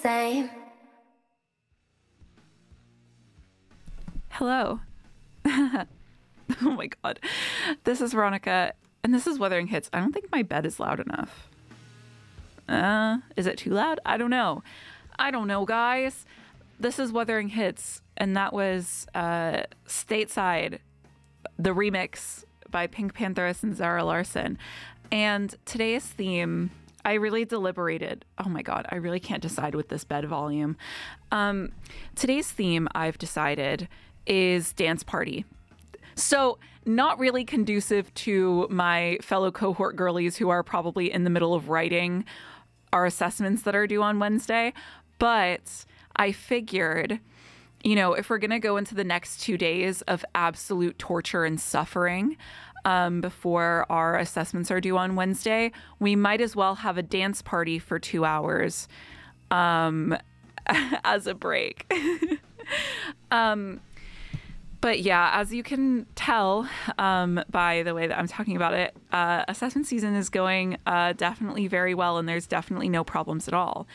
same. Hello. Oh my God. This is Veronica, and this is Wuthering Hits. I don't think my bed is loud enough. Is it too loud? I don't know. Guys. This is Wuthering Hits, and that was Stateside, the remix by Pink Panthers and Zara Larsson. And today's theme, I really deliberated. Oh my God, I really can't decide with this bed volume. Today's theme, I've decided, is dance party. So not really conducive to my fellow cohort girlies who are probably in the middle of writing our assessments that are due on Wednesday. But I figured, you know, if we're going to go into the next 2 days of absolute torture and suffering before our assessments are due on Wednesday, we might as well have a dance party for 2 hours as a break. But yeah, as you can tell by the way that I'm talking about it, assessment season is going definitely very well, and there's definitely no problems at all.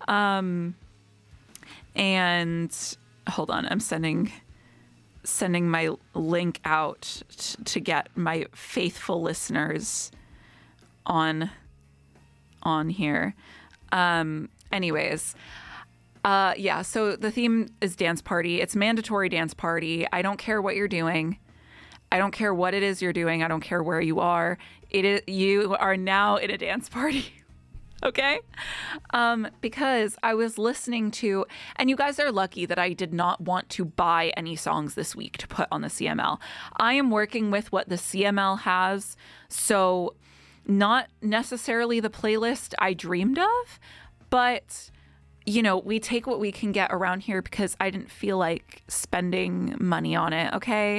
And hold on, I'm sending my link out to get my faithful listeners on here. Anyways. Yeah, so the theme is dance party. It's mandatory dance party. I don't care what you're doing. I don't care what it is you're doing. I don't care where you are. You are now in a dance party. Okay? Because I was listening to, and you guys are lucky that I did not want to buy any songs this week to put on the CML. I am working with what the CML has, so not necessarily the playlist I dreamed of, but you know, we take what we can get around here because I didn't feel like spending money on it, okay?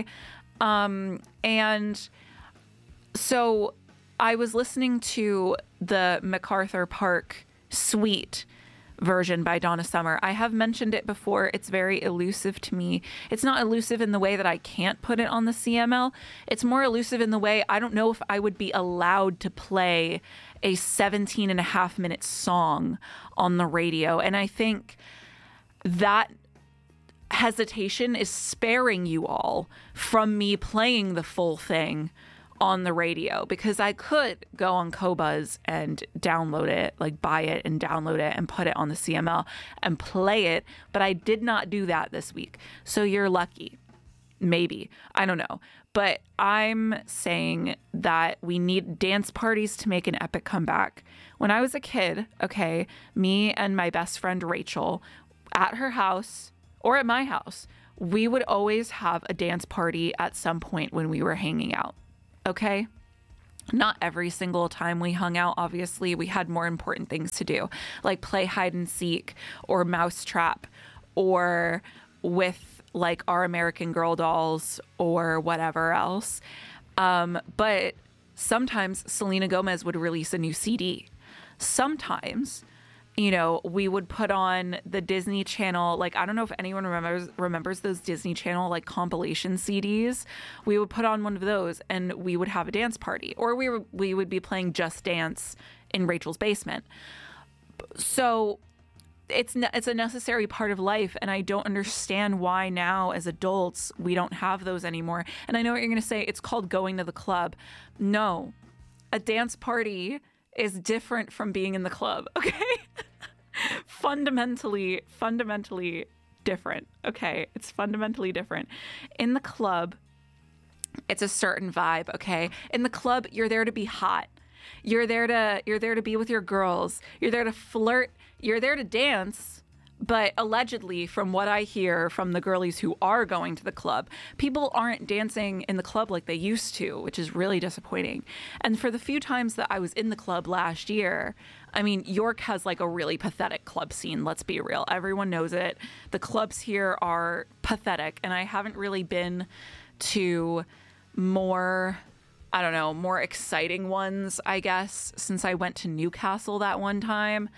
And so I was listening to the MacArthur Park Suite version by Donna Summer. I have mentioned it before. It's very elusive to me. It's not elusive in the way that I can't put it on the CML. It's more elusive in the way I don't know if I would be allowed to play a 17.5-minute song on the radio. And I think that hesitation is sparing you all from me playing the full thing on the radio, because I could go on Qobuz and download it, like buy it and download it and put it on the CML and play it, but I did not do that this week. So you're lucky. Maybe. I don't know. But I'm saying that we need dance parties to make an epic comeback. When I was a kid, okay, me and my best friend Rachel, at her house or at my house, we would always have a dance party at some point when we were hanging out. Okay? Not every single time we hung out, obviously. We had more important things to do, like play hide and seek or mousetrap, or with like our American Girl dolls or whatever else. But sometimes Selena Gomez would release a new CD. Sometimes, you know, we would put on the Disney Channel, like, I don't know if anyone remembers those Disney Channel, like, compilation CDs. We would put on one of those and we would have a dance party. Or we would be playing Just Dance in Rachel's basement. So it's a necessary part of life, and I don't understand why now as adults we don't have those anymore. And I know what you're going to say, it's called going to the club. No, a dance party is different from being in the club, okay? fundamentally different, okay? It's fundamentally different. In the club, it's a certain vibe, okay? In the club, you're there to be hot. You're there to be with your girls. You're there to flirt. You're there to dance. But allegedly, from what I hear from the girlies who are going to the club, people aren't dancing in the club like they used to, which is really disappointing. And for the few times that I was in the club last year, I mean, York has like a really pathetic club scene. Let's be real. Everyone knows it. The clubs here are pathetic. And I haven't really been to more exciting ones, I guess, since I went to Newcastle that one time.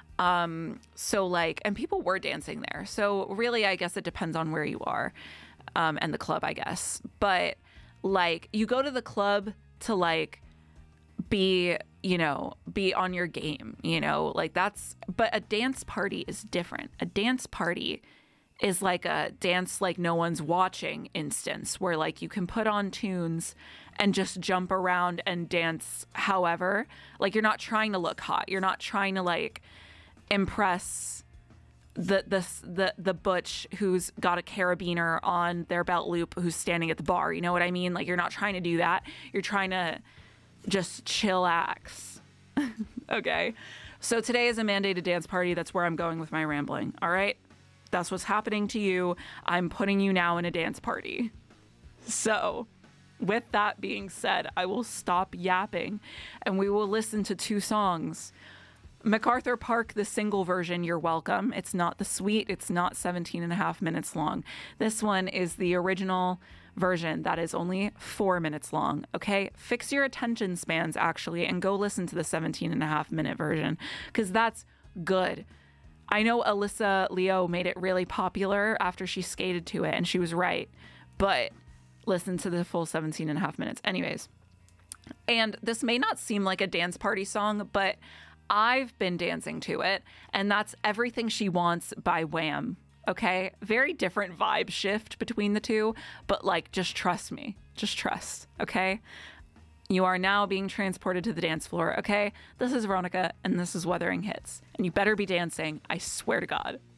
So like, and people were dancing there. So really, I guess it depends on where you are, and the club, I guess. But like, you go to the club to like be be on your game, like but a dance party is different. A dance party is like a dance like no one's watching instance where like you can put on tunes and just jump around and dance however. Like you're not trying to look hot. You're not trying to like impress the butch who's got a carabiner on their belt loop who's standing at the bar. You know what I mean? Like you're not trying to do that. You're trying to just chillax. Okay. So today is a mandated dance party. That's where I'm going with my rambling. All right. That's what's happening to you. I'm putting you now in a dance party. So with that being said, I will stop yapping and we will listen to 2 songs. MacArthur Park, the single version, You're Welcome. It's not the suite. It's not 17 and a half minutes long. This one is the original version that is only 4 minutes long. Okay, fix your attention spans actually and go listen to the 17 and a half minute version because that's good. I know Alyssa Leo made it really popular after she skated to it, and she was right. But listen to the full 17 and a half minutes. Anyways, and this may not seem like a dance party song, but I've been dancing to it, and that's Everything She Wants by Wham. Okay? Very different vibe shift between the two, but like, just trust me. Just trust. Okay? You are now being transported to the dance floor, okay? This is Veronica, and this is Wuthering Hits. And you better be dancing, I swear to God.